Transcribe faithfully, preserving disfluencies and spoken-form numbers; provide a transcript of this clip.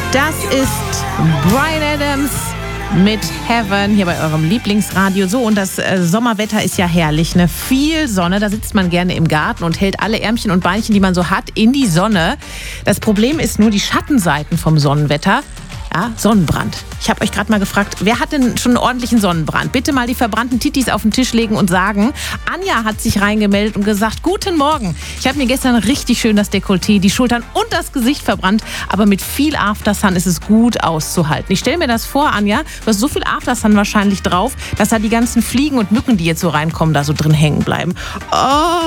Das ist Bryan Adams mit Heaven hier bei eurem Lieblingsradio. So, und das äh, Sommerwetter ist ja herrlich, ne? Viel Sonne, da sitzt man gerne im Garten und hält alle Ärmchen und Beinchen, die man so hat, in die Sonne. Das Problem ist nur die Schattenseiten vom Sonnenwetter. Ja, Sonnenbrand. Ich habe euch gerade mal gefragt, wer hat denn schon einen ordentlichen Sonnenbrand? Bitte mal die verbrannten Titis auf den Tisch legen und sagen. Anja hat sich reingemeldet und gesagt, guten Morgen. Ich habe mir gestern richtig schön das Dekolleté, die Schultern und das Gesicht verbrannt. Aber mit viel Aftersun ist es gut auszuhalten. Ich stelle mir das vor, Anja, du hast so viel Aftersun wahrscheinlich drauf, dass da die ganzen Fliegen und Mücken, die jetzt so reinkommen, da so drin hängen bleiben. Oh.